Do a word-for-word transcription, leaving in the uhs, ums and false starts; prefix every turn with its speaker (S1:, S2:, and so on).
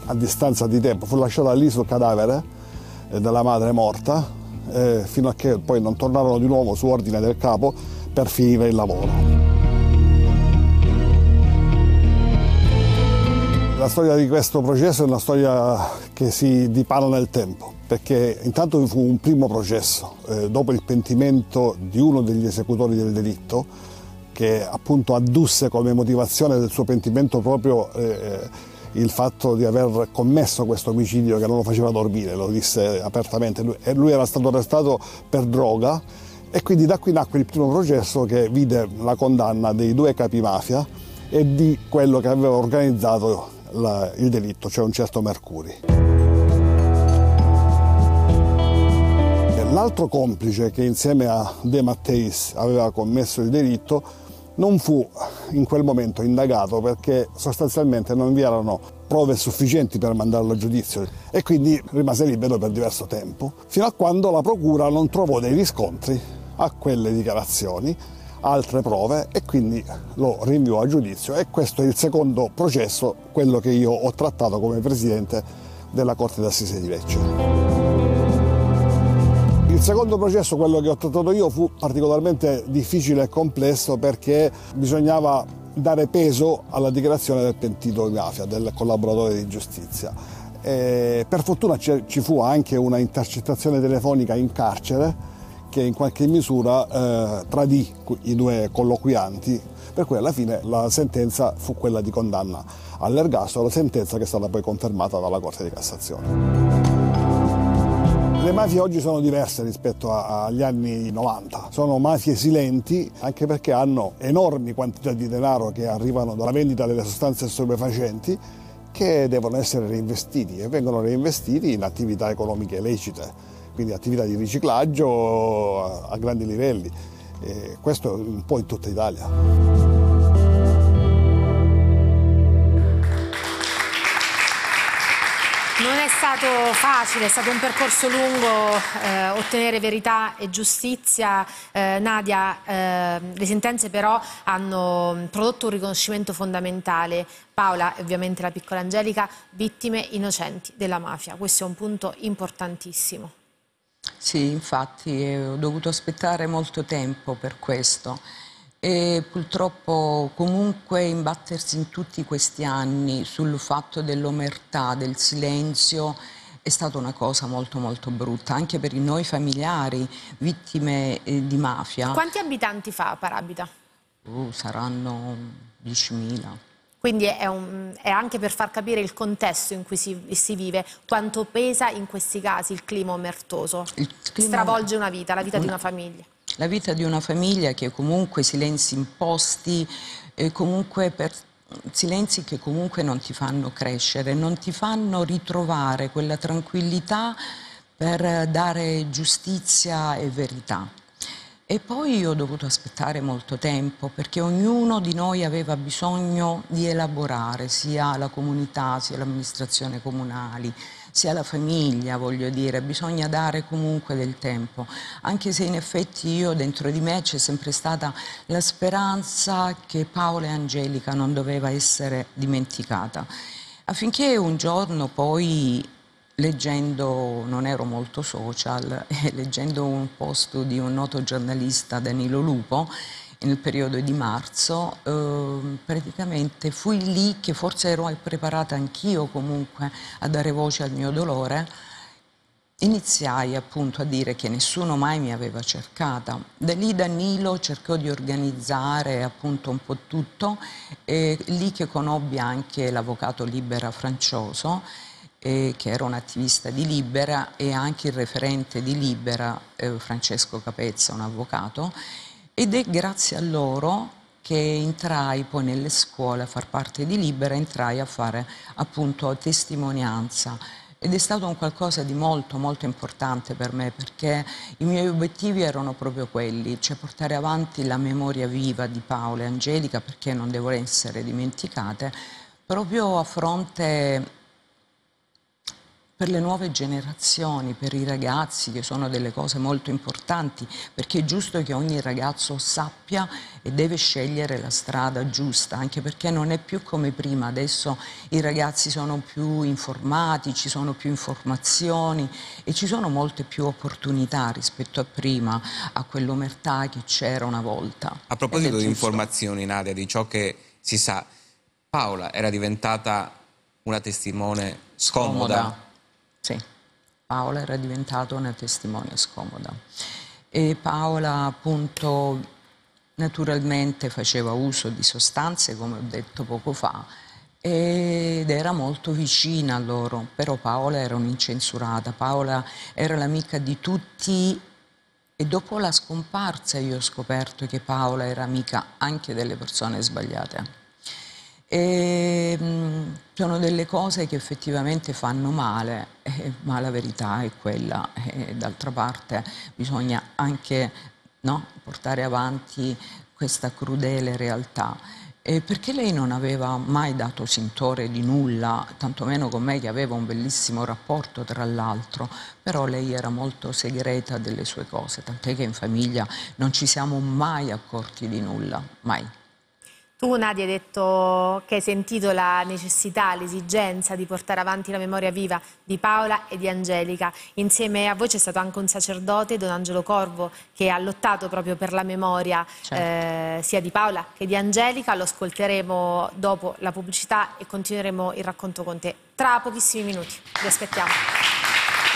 S1: a distanza di tempo, fu lasciata lì sul cadavere eh, della madre morta, eh, fino a che poi non tornarono di nuovo su ordine del capo per finire il lavoro. La storia di questo processo è una storia che si dipana nel tempo, perché intanto fu un primo processo, eh, dopo il pentimento di uno degli esecutori del delitto, che appunto addusse come motivazione del suo pentimento proprio eh, il fatto di aver commesso questo omicidio che non lo faceva dormire, lo disse apertamente, lui, e lui era stato arrestato per droga, e quindi da qui nacque il primo processo che vide la condanna dei due capi mafia e di quello che aveva organizzato la, il delitto, cioè un certo Mercuri. L'altro complice che insieme a De Matteis aveva commesso il delitto non fu in quel momento indagato perché sostanzialmente non vi erano prove sufficienti per mandarlo a giudizio e quindi rimase libero per diverso tempo, fino a quando la procura non trovò dei riscontri a quelle dichiarazioni, altre prove, e quindi lo rinviò a giudizio. E questo è il secondo processo, quello che io ho trattato come presidente della Corte d'Assise di Lecce. Il secondo processo, quello che ho trattato io, fu particolarmente difficile e complesso perché bisognava dare peso alla dichiarazione del pentito di mafia, del collaboratore di giustizia. E per fortuna ci fu anche una intercettazione telefonica in carcere che in qualche misura eh, tradì i due colloquianti, per cui alla fine la sentenza fu quella di condanna all'ergastolo, sentenza che è stata poi confermata dalla Corte di Cassazione. Le mafie oggi sono diverse rispetto a, agli anni novanta, sono mafie silenti anche perché hanno enormi quantità di denaro che arrivano dalla vendita delle sostanze stupefacenti che devono essere reinvestiti e vengono reinvestiti in attività economiche lecite, quindi attività di riciclaggio a, a grandi livelli. E questo un po' in tutta Italia.
S2: Non è stato facile, è stato un percorso lungo eh, ottenere verità e giustizia. Eh, Nadia, eh, le sentenze però hanno prodotto un riconoscimento fondamentale. Paola e ovviamente la piccola Angelica, vittime innocenti della mafia. Questo è un punto importantissimo.
S3: Sì, infatti eh, ho dovuto aspettare molto tempo per questo. E purtroppo comunque imbattersi in tutti questi anni sul fatto dell'omertà, del silenzio, è stata una cosa molto molto brutta, anche per i noi familiari, vittime eh, di mafia.
S2: Quanti abitanti fa Parabita?
S3: Uh, saranno diecimila.
S2: Quindi è, un, è anche per far capire il contesto in cui si, si vive, quanto pesa in questi casi il clima omertoso, il clima... stravolge una vita, la vita una... di una famiglia.
S3: La vita di una famiglia che comunque silenzi imposti, eh, comunque per, silenzi che comunque non ti fanno crescere, non ti fanno ritrovare quella tranquillità per dare giustizia e verità. E poi io ho dovuto aspettare molto tempo perché ognuno di noi aveva bisogno di elaborare, sia la comunità, sia l'amministrazione comunali, sia la famiglia, voglio dire, bisogna dare comunque del tempo, anche se in effetti io dentro di me c'è sempre stata la speranza che Paola e Angelica non doveva essere dimenticata, affinché un giorno poi, leggendo, non ero molto social, eh, leggendo un post di un noto giornalista, Danilo Lupo, nel periodo di marzo, eh, praticamente fui lì che forse ero preparata anch'io comunque a dare voce al mio dolore, iniziai appunto a dire che nessuno mai mi aveva cercata. Da lì Danilo cercò di organizzare appunto un po' tutto, e lì che conobbi anche l'avvocato Libera Francioso, eh, che era un attivista di Libera, e anche il referente di Libera, eh, Francesco Capezza, un avvocato. Ed è grazie a loro che entrai poi nelle scuole a far parte di Libera, entrai a fare appunto testimonianza. Ed è stato un qualcosa di molto molto importante per me, perché i miei obiettivi erano proprio quelli, cioè portare avanti la memoria viva di Paola e Angelica, perché non devono essere dimenticate, proprio a fronte per le nuove generazioni, per i ragazzi, che sono delle cose molto importanti, perché è giusto che ogni ragazzo sappia e deve scegliere la strada giusta, anche perché non è più come prima. Adesso i ragazzi sono più informati, ci sono più informazioni e ci sono molte più opportunità rispetto a prima, a quell'omertà che c'era una volta.
S4: A proposito di
S3: giusto.
S4: informazioni, Nadia, di ciò che si sa, Paola era diventata una testimone scomoda.
S3: Scomoda. Sì, Paola era diventata una testimone scomoda e Paola appunto naturalmente faceva uso di sostanze, come ho detto poco fa, ed era molto vicina a loro, però Paola era un'incensurata, Paola era l'amica di tutti e dopo la scomparsa io ho scoperto che Paola era amica anche delle persone sbagliate. E, mh, sono delle cose che effettivamente fanno male, eh, ma la verità è quella. Eh, d'altra parte bisogna anche, no, portare avanti questa crudele realtà. Eh, perché lei non aveva mai dato sintore di nulla, tantomeno con me, che aveva un bellissimo rapporto tra l'altro, però lei era molto segreta delle sue cose, tant'è che in famiglia non ci siamo mai accorti di nulla, mai.
S2: Tu, Nadia, hai detto che hai sentito la necessità, l'esigenza di portare avanti la memoria viva di Paola e di Angelica. Insieme a voi c'è stato anche un sacerdote, Don Angelo Corvo, che ha lottato proprio per la memoria, certo, eh, sia di Paola che di Angelica. Lo ascolteremo dopo la pubblicità e continueremo il racconto con te tra pochissimi minuti. Vi aspettiamo.